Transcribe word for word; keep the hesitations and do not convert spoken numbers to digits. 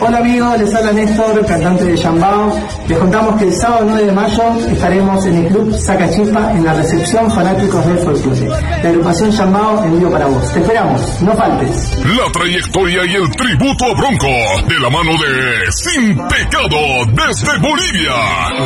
Hola amigos, les habla Néstor, cantante de Yambao. Les contamos que el sábado nueve de mayo estaremos en el Club Sacachispa en la recepción Fanáticos del Folclore. La agrupación Yambao envío para vos. Te esperamos, no faltes. La trayectoria y el tributo a Bronco, de la mano de Sin Pecado desde Bolivia.